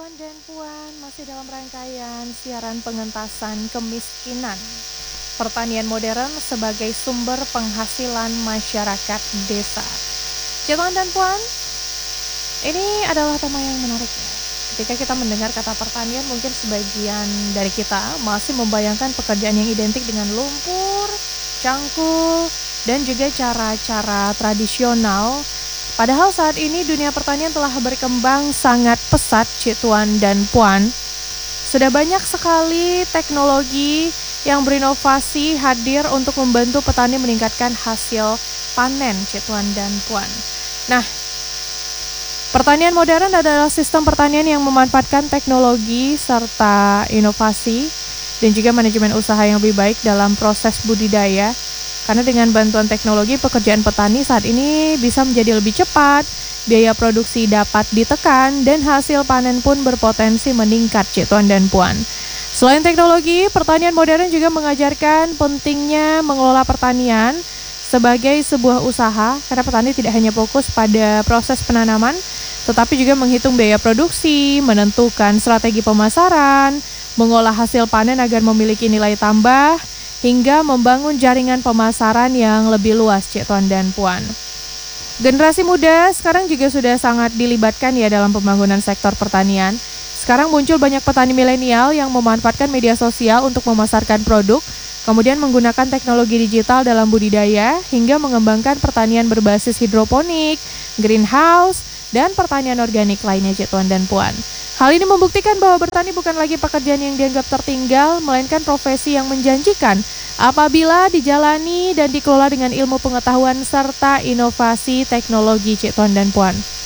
Tuan dan Puan, masih dalam rangkaian siaran pengentasan kemiskinan. Pertanian modern sebagai sumber penghasilan masyarakat desa. Tuan dan Puan, ini adalah tema yang menarik ya. Ketika kita mendengar kata pertanian, mungkin sebagian dari kita masih membayangkan pekerjaan yang identik dengan lumpur, cangkul, dan juga cara-cara tradisional. Padahal saat ini dunia pertanian telah berkembang sangat pesat, Cik Tuan dan Puan. Sudah banyak sekali teknologi yang berinovasi hadir untuk membantu petani meningkatkan hasil panen, Cik Tuan dan Puan. Nah, pertanian modern adalah sistem pertanian yang memanfaatkan teknologi serta inovasi dan juga manajemen usaha yang lebih baik dalam proses budidaya. Karena dengan bantuan teknologi, pekerjaan petani saat ini bisa menjadi lebih cepat, biaya produksi dapat ditekan, dan hasil panen pun berpotensi meningkat, Cik Tuan dan Puan. Selain teknologi, pertanian modern juga mengajarkan pentingnya mengelola pertanian sebagai sebuah usaha, karena petani tidak hanya fokus pada proses penanaman, tetapi juga menghitung biaya produksi, menentukan strategi pemasaran, mengolah hasil panen agar memiliki nilai tambah, hingga membangun jaringan pemasaran yang lebih luas, Cik Tuan dan Puan. Generasi muda sekarang juga sudah sangat dilibatkan ya dalam pembangunan sektor pertanian. Sekarang muncul banyak petani milenial yang memanfaatkan media sosial untuk memasarkan produk, kemudian menggunakan teknologi digital dalam budidaya, hingga mengembangkan pertanian berbasis hidroponik, greenhouse, dan pertanian organik lainnya, Cik Tuan dan Puan. Hal ini membuktikan bahwa bertani bukan lagi pekerjaan yang dianggap tertinggal, melainkan profesi yang menjanjikan apabila dijalani dan dikelola dengan ilmu pengetahuan serta inovasi teknologi, Cik Tuan dan Puan.